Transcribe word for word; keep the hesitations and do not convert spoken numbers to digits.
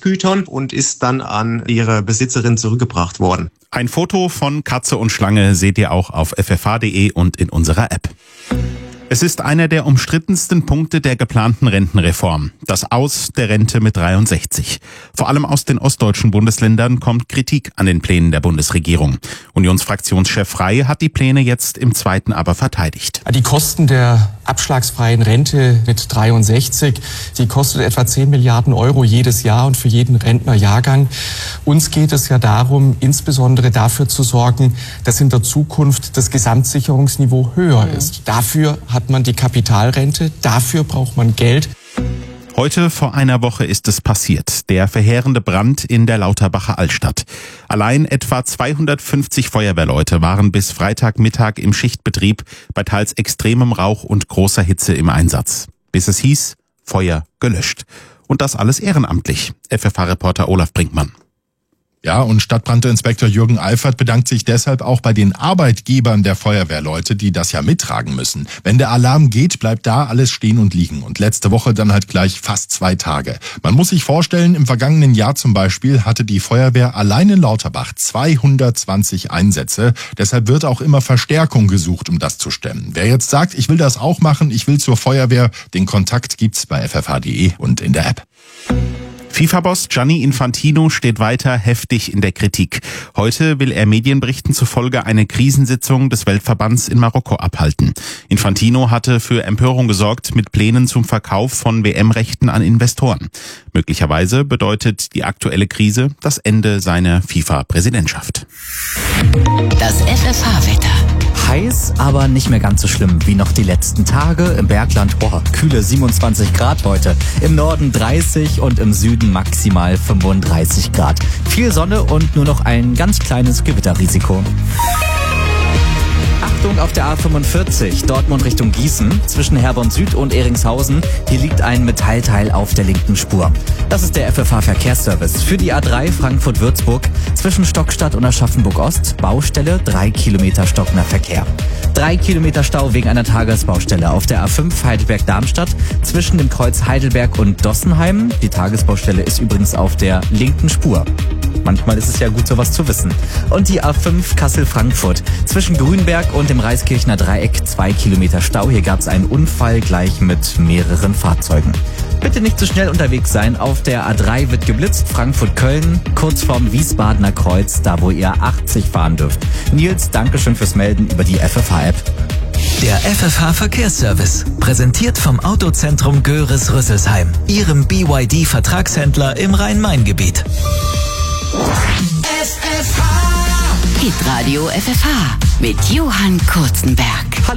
Hilfsgütern und ist dann an ihre Besitzerin zurückgebracht worden. Ein Foto von Katze und Schlange seht ihr auch auf f f h punkt d e und in unserer App. Es ist einer der umstrittensten Punkte der geplanten Rentenreform. Das Aus der Rente mit dreiundsechzig. Vor allem aus den ostdeutschen Bundesländern kommt Kritik an den Plänen der Bundesregierung. Unionsfraktionschef Frey hat die Pläne jetzt im zweiten aber verteidigt. Die Kosten der abschlagsfreien Rente mit dreiundsechzig, die kostet etwa zehn Milliarden Euro jedes Jahr und für jeden Rentnerjahrgang. Uns geht es ja darum, insbesondere dafür zu sorgen, dass in der Zukunft das Gesamtsicherungsniveau höher ist. Dafür hat man die Kapitalrente, dafür braucht man Geld. Heute vor einer Woche ist es passiert, der verheerende Brand in der Lauterbacher Altstadt. Allein etwa zweihundertfünfzig Feuerwehrleute waren bis Freitagmittag im Schichtbetrieb bei teils extremem Rauch und großer Hitze im Einsatz. Bis es hieß, Feuer gelöscht. Und das alles ehrenamtlich. F F H-Reporter Olaf Brinkmann. Ja, und Stadtbrandinspektor Jürgen Alfert bedankt sich deshalb auch bei den Arbeitgebern der Feuerwehrleute, die das ja mittragen müssen. Wenn der Alarm geht, bleibt da alles stehen und liegen. Und letzte Woche dann halt gleich fast zwei Tage. Man muss sich vorstellen, im vergangenen Jahr zum Beispiel hatte die Feuerwehr allein in Lauterbach zweihundertzwanzig Einsätze. Deshalb wird auch immer Verstärkung gesucht, um das zu stemmen. Wer jetzt sagt, ich will das auch machen, ich will zur Feuerwehr, den Kontakt gibt's bei f f h punkt d e und in der App. FIFA-Boss Gianni Infantino steht weiter heftig in der Kritik. Heute will er Medienberichten zufolge eine Krisensitzung des Weltverbands in Marokko abhalten. Infantino hatte für Empörung gesorgt mit Plänen zum Verkauf von W M-Rechten an Investoren. Möglicherweise bedeutet die aktuelle Krise das Ende seiner FIFA-Präsidentschaft. Das F F H-Wetter. Heiß, aber nicht mehr ganz so schlimm wie noch die letzten Tage. Im Bergland, boah, kühle siebenundzwanzig Grad heute. Im Norden dreißig und im Süden maximal fünfunddreißig Grad. Viel Sonne und nur noch ein ganz kleines Gewitterrisiko. Achtung auf der A fünfundvierzig, Dortmund Richtung Gießen, zwischen Herborn Süd und Eringshausen. Hier liegt ein Metallteil auf der linken Spur. Das ist der F F H-Verkehrsservice. Für die A drei Frankfurt-Würzburg, zwischen Stockstadt und Aschaffenburg-Ost, Baustelle, drei Kilometer stockender Verkehr. Drei Kilometer Stau wegen einer Tagesbaustelle auf der A fünf Heidelberg-Darmstadt, zwischen dem Kreuz Heidelberg und Dossenheim. Die Tagesbaustelle ist übrigens auf der linken Spur. Manchmal ist es ja gut, sowas zu wissen. Und die A fünf Kassel-Frankfurt. Zwischen Grünberg und dem Reiskirchner Dreieck zwei Kilometer Stau. Hier gab es einen Unfall gleich mit mehreren Fahrzeugen. Bitte nicht zu schnell unterwegs sein. Auf der A drei wird geblitzt. Frankfurt-Köln, kurz vorm Wiesbadener Kreuz, da wo ihr achtzig fahren dürft. Nils, Dankeschön fürs Melden über die F F H-App. Der F F H-Verkehrsservice, präsentiert vom Autozentrum Göris-Rüsselsheim, Ihrem B Y D-Vertragshändler im Rhein-Main-Gebiet. F F H Hitradio F F H mit Johann Kurzenberg.